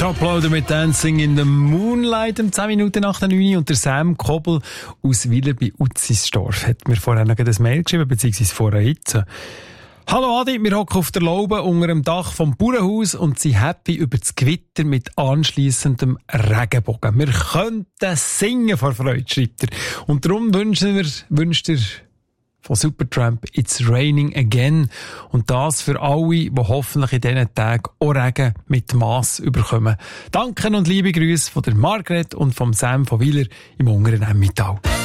Toploader mit Dancing in the Moonlight um 10 Minuten nach der 9 und der Sam Kobel aus Wieler bei Utzisdorf hat mir vorher noch ein Mail geschrieben, beziehungsweise vorher jetzt. Hallo Adi, wir hocken auf der Laube unter dem Dach vom Bauernhaus und sind happy über das Gewitter mit anschliessendem Regenbogen. Wir könnten singen vor Freude, schreibt er. Und darum wünscht er von Supertramp It's Raining Again. Und das für alle, die hoffentlich in diesen Tagen auch Regen mit Mass überkommen. Danke und liebe Grüße von der Margret und vom Sam von Wieler im unteren Emmental.